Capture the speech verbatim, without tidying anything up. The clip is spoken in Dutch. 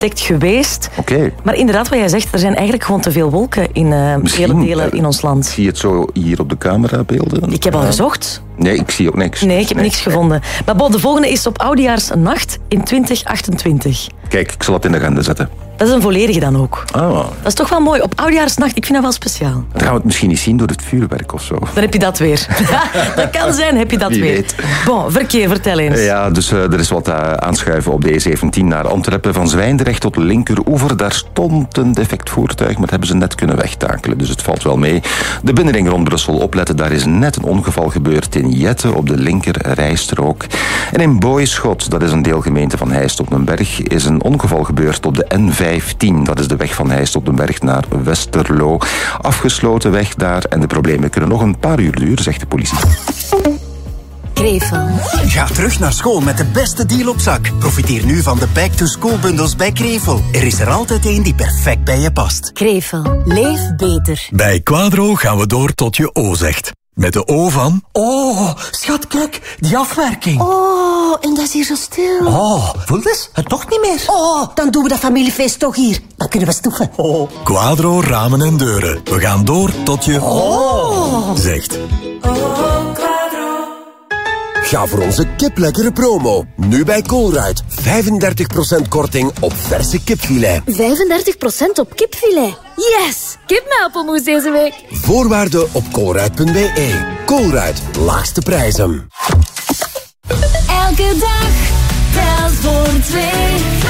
bedekt geweest. Oké. Okay. Maar inderdaad, wat jij zegt, er zijn eigenlijk gewoon te veel wolken in uh, vele delen in ons land. Zie je het zo hier op de camerabeelden? Ik heb al gezocht. Nee, ik zie ook niks. Nee, ik heb nee. niks gevonden. Maar bon, de volgende is op Oudejaarsnacht in twintig achtentwintig. Kijk, ik zal het in de agenda zetten. Dat is een volledige dan ook. Ah. Dat is toch wel mooi. Op Oudejaarsnacht, ik vind dat wel speciaal. Dan gaan we het misschien niet zien door het vuurwerk of zo. Dan heb je dat weer. Dat kan zijn, heb je dat Wie weer. weet. Bon, verkeer, vertel eens. Ja, dus uh, er is wat uh, aanschuiven op de E zeventien naar Antwerpen. Van Zwijndrecht tot Linkeroever. Daar stond een defect voertuig, maar dat hebben ze net kunnen wegtakelen. Dus het valt wel mee. De binnenring rond Brussel opletten. Daar is net een ongeval gebeurd in Jette op de linker rijstrook. En in Boyschot, dat is een deelgemeente van Heist op den Berg, is een ongeval gebeurd op de N vijftien. Dat is de weg van Heist op den Berg naar Westerlo. Afgesloten weg daar en de problemen kunnen nog een paar uur duren, zegt de politie. Krevel. Ga terug naar school met de beste deal op zak. Profiteer nu van de back-to-school-bundels bij Krevel. Er is er altijd één die perfect bij je past. Krevel. Leef beter. Bij Quadro gaan we door tot je O zegt. Met de O van... Oh, schat, kijk, die afwerking. Oh, en dat is hier zo stil. Oh, voel eens, het toch niet meer. Oh, dan doen we dat familiefeest toch hier. Dan kunnen we stoeven. Oh. Quadro ramen en deuren. We gaan door tot je... Oh. Zegt. Oh, Quadro. Ga voor onze kiplekkere promo. Nu bij Colruyt. vijfendertig procent korting op verse kipfilet. vijfendertig procent op kipfilet. Yes! Kip met appelmoes deze week. Voorwaarden op colruyt punt b e. Colruyt. Laagste prijzen. Elke dag telt voor twee.